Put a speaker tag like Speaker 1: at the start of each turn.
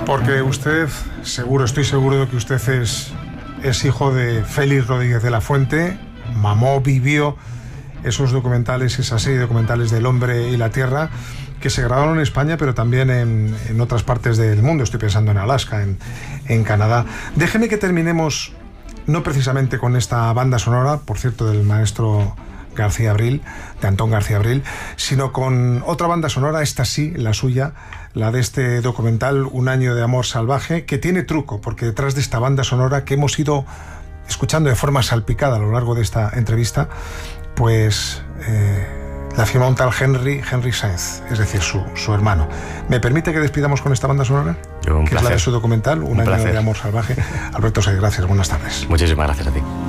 Speaker 1: Porque usted, estoy seguro de que usted es hijo de Félix Rodríguez de la Fuente, mamó, vivió esos documentales, esa serie de documentales del hombre y la tierra, que se grabaron en España, pero también en otras partes del mundo. Estoy pensando en Alaska, en Canadá. Déjeme que terminemos, no precisamente con esta banda sonora, por cierto, del maestro García Abril, de Antón García Abril, sino con otra banda sonora, esta sí, la suya, la de este documental Un año de amor salvaje, que tiene truco, porque detrás de esta banda sonora que hemos ido escuchando de forma salpicada a lo largo de esta entrevista, pues la firma un tal Henry Sáenz, es decir, su hermano. ¿Me permite que despidamos con esta banda sonora?
Speaker 2: Un
Speaker 1: que
Speaker 2: placer.
Speaker 1: Es la de su documental, Un año de amor salvaje. Alberto Sáenz, gracias, buenas tardes.
Speaker 2: Muchísimas gracias a ti.